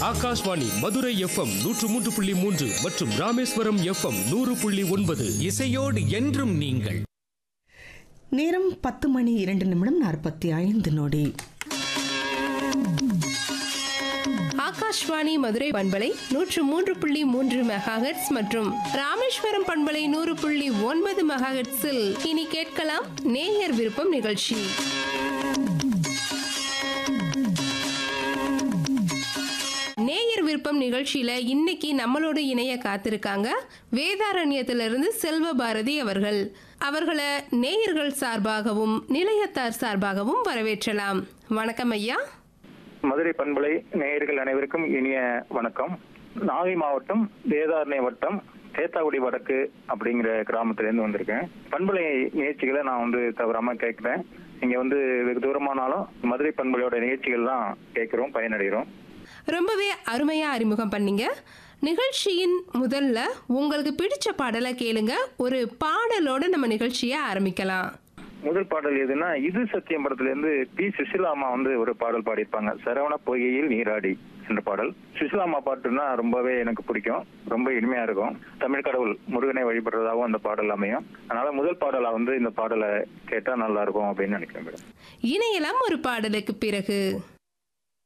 Akashvani Madurai FM 103.3 மற்றும் Rameswaram FM 100.9. இசையோடு என்றும் நீங்கள். நேரம் 10:02:45. ஆகாஷ்வாணி மதுரை பண்பலை 103.3 மெகாஹெர்ட்ஸ் மற்றும் ராமேஸ்வரம் பண்பலை 100.9 மெகாஹெர்ட்ஸில் இனி கேட்கலாம் நேயர் விருப்பம் நிகழ்ச்சி. நேயர் விருப்பம் நிகழ்ச்சியில இன்னைக்கு நம்மளோட இணைய காத்திருக்காங்க வேதாரண்யத்திலிருந்து செல்வ பாரதி அவர்கள். அவர்களை நேயர்கள் சார்பாகவும் நிலையத்தார் சார்பாகவும் வரவேற்றலாம். வணக்கம் ஐயா. மதுரை பண்பலை நேயர்கள் அனைவருக்கும் இனிய வணக்கம். நாகை மாவட்டம் வேதாரண்ய வட்டம் சேத்தாக்குடி வடக்கு அப்படிங்கிற கிராமத்திலேருந்து வந்திருக்கேன். பண்பலை நிகழ்ச்சிகளை நான் தவறாம கேட்கிறேன். இங்க வெகு தூரமானாலும் மதுரை பண்பலையோட நிகழ்ச்சிகள் தான் கேட்கிறோம், பயனடைகிறோம். ரொம்பவே அருமையா அறிமுகம் பண்ணீங்க. நிகழ்ச்சியின் முதல்ல உங்களுக்கு பிடிச்ச பாடலை கேளுங்க. ஒரு பாடலோட நம்ம நிகழ்ச்சியை ஆரம்பிக்கலாம். முதல் பாடல் எதுன்னா, இது சத்தியம் படத்துல இருந்து பி சுசிலாமா ஒரு பாடல் பாடியிருப்பாங்க, சரவண பொய்கையில் நீராடி என்ற பாடல். சுசிலாமா பாட்டுன்னா ரொம்பவே எனக்கு பிடிக்கும், ரொம்ப இனிமையா இருக்கும். தமிழ் கடவுள் முருகனை வழிபடுறதாகவும் அந்த பாடல் அமையும். அதனால முதல் பாடலா இந்த பாடலை கேட்டா நல்லா இருக்கும் அப்படின்னு நினைக்கிறேன். இணையலாம் ஒரு பாடலுக்கு பிறகு.